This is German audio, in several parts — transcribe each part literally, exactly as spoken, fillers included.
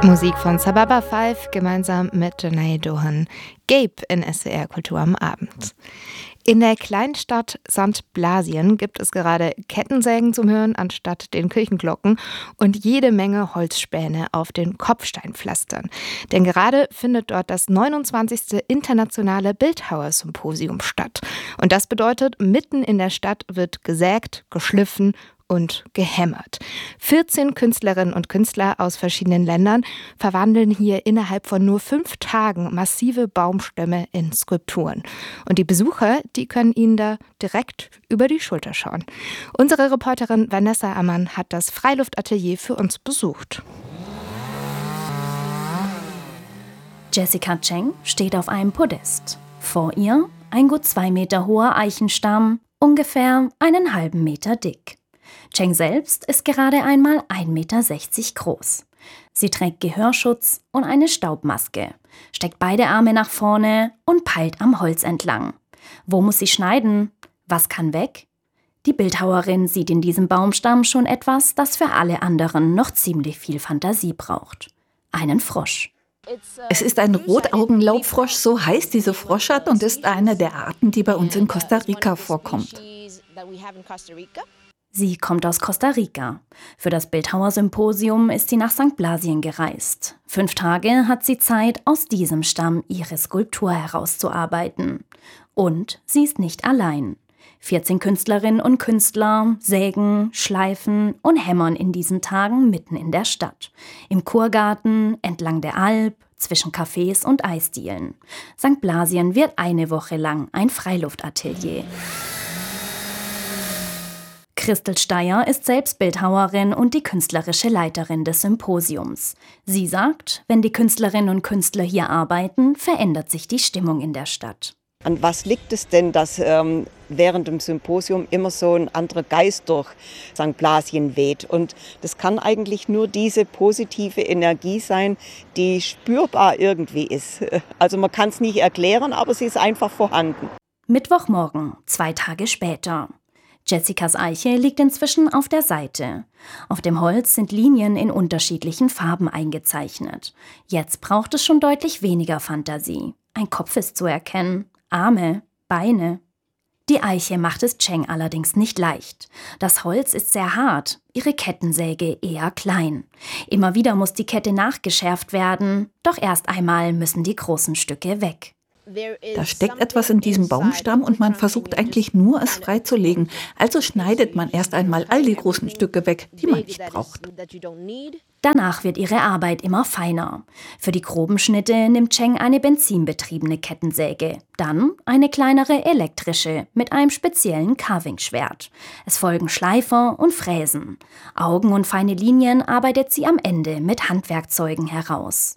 Musik von Sababa Five gemeinsam mit Janai Dohan. Gabe in S W R Kultur am Abend. In der Kleinstadt Sankt Blasien gibt es gerade Kettensägen zum Hören anstatt den Kirchenglocken und jede Menge Holzspäne auf den Kopfsteinpflastern. Denn gerade findet dort das neunundzwanzigste internationale Bildhauersymposium statt. Und das bedeutet, mitten in der Stadt wird gesägt, geschliffen und gehämmert. vierzehn Künstlerinnen und Künstler aus verschiedenen Ländern verwandeln hier innerhalb von nur fünf Tagen massive Baumstämme in Skulpturen. Und die Besucher, die können ihnen da direkt über die Schulter schauen. Unsere Reporterin Vanessa Ammann hat das Freiluftatelier für uns besucht. Jessica Cheng steht auf einem Podest. Vor ihr ein gut zwei Meter hoher Eichenstamm, ungefähr einen halben Meter dick. Cheng selbst ist gerade einmal ein Meter sechzig groß. Sie trägt Gehörschutz und eine Staubmaske, steckt beide Arme nach vorne und peilt am Holz entlang. Wo muss sie schneiden? Was kann weg? Die Bildhauerin sieht in diesem Baumstamm schon etwas, das für alle anderen noch ziemlich viel Fantasie braucht. Einen Frosch. Es ist ein Rotaugenlaubfrosch, so heißt diese Froschart und ist eine der Arten, die bei uns in Costa Rica vorkommt. Sie kommt aus Costa Rica. Für das Bildhauersymposium ist sie nach Sankt Blasien gereist. Fünf Tage hat sie Zeit, aus diesem Stamm ihre Skulptur herauszuarbeiten. Und sie ist nicht allein. vierzehn Künstlerinnen und Künstler sägen, schleifen und hämmern in diesen Tagen mitten in der Stadt. Im Kurgarten, entlang der Alp, zwischen Cafés und Eisdielen. Sankt Blasien wird eine Woche lang ein Freiluftatelier. Christel Steyer ist selbst Bildhauerin und die künstlerische Leiterin des Symposiums. Sie sagt, wenn die Künstlerinnen und Künstler hier arbeiten, verändert sich die Stimmung in der Stadt. An was liegt es denn, dass ähm, während dem Symposium immer so ein anderer Geist durch Sankt Blasien weht? Und das kann eigentlich nur diese positive Energie sein, die spürbar irgendwie ist. Also man kann es nicht erklären, aber sie ist einfach vorhanden. Mittwochmorgen, zwei Tage später. Jessicas Eiche liegt inzwischen auf der Seite. Auf dem Holz sind Linien in unterschiedlichen Farben eingezeichnet. Jetzt braucht es schon deutlich weniger Fantasie. Ein Kopf ist zu erkennen, Arme, Beine. Die Eiche macht es Cheng allerdings nicht leicht. Das Holz ist sehr hart, ihre Kettensäge eher klein. Immer wieder muss die Kette nachgeschärft werden, doch erst einmal müssen die großen Stücke weg. Da steckt etwas in diesem Baumstamm und man versucht eigentlich nur, es freizulegen. Also schneidet man erst einmal all die großen Stücke weg, die man nicht braucht. Danach wird ihre Arbeit immer feiner. Für die groben Schnitte nimmt Cheng eine benzinbetriebene Kettensäge, dann eine kleinere elektrische mit einem speziellen Carving-Schwert. Es folgen Schleifer und Fräsen. Augen und feine Linien arbeitet sie am Ende mit Handwerkzeugen heraus.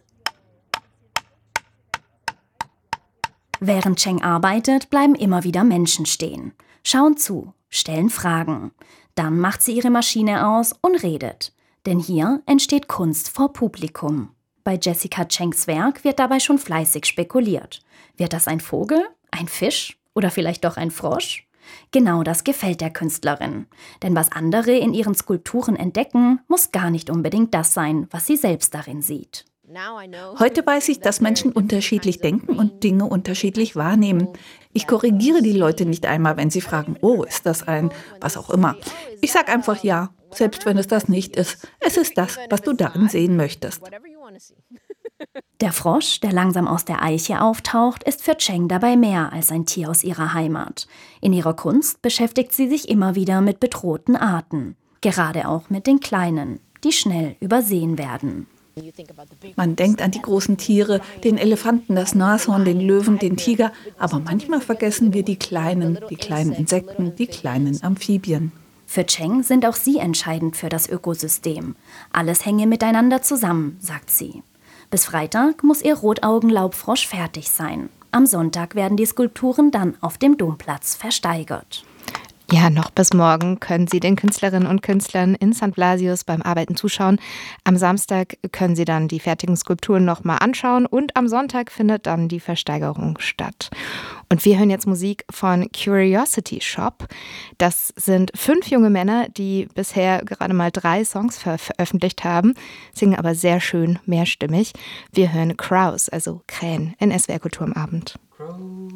Während Cheng arbeitet, bleiben immer wieder Menschen stehen, schauen zu, stellen Fragen. Dann macht sie ihre Maschine aus und redet. Denn hier entsteht Kunst vor Publikum. Bei Jessica Chengs Werk wird dabei schon fleißig spekuliert. Wird das ein Vogel, ein Fisch oder vielleicht doch ein Frosch? Genau das gefällt der Künstlerin. Denn was andere in ihren Skulpturen entdecken, muss gar nicht unbedingt das sein, was sie selbst darin sieht. Heute weiß ich, dass Menschen unterschiedlich denken und Dinge unterschiedlich wahrnehmen. Ich korrigiere die Leute nicht einmal, wenn sie fragen, oh, ist das ein, was auch immer. Ich sage einfach ja, selbst wenn es das nicht ist. Es ist das, was du darin sehen möchtest. Der Frosch, der langsam aus der Eiche auftaucht, ist für Cheng dabei mehr als ein Tier aus ihrer Heimat. In ihrer Kunst beschäftigt sie sich immer wieder mit bedrohten Arten. Gerade auch mit den kleinen, die schnell übersehen werden. Man denkt an die großen Tiere, den Elefanten, das Nashorn, den Löwen, den Tiger, aber manchmal vergessen wir die kleinen, die kleinen Insekten, die kleinen Amphibien. Für Cheng sind auch sie entscheidend für das Ökosystem. Alles hänge miteinander zusammen, sagt sie. Bis Freitag muss ihr Rotaugenlaubfrosch fertig sein. Am Sonntag werden die Skulpturen dann auf dem Domplatz versteigert. Ja, noch bis morgen können Sie den Künstlerinnen und Künstlern in Sankt Blasius beim Arbeiten zuschauen. Am Samstag können Sie dann die fertigen Skulpturen nochmal anschauen und am Sonntag findet dann die Versteigerung statt. Und wir hören jetzt Musik von Curiosity Shop. Das sind fünf junge Männer, die bisher gerade mal drei Songs ver- veröffentlicht haben, singen aber sehr schön mehrstimmig. Wir hören Crows, also Krähen, in S W R Kultur am Abend. Crows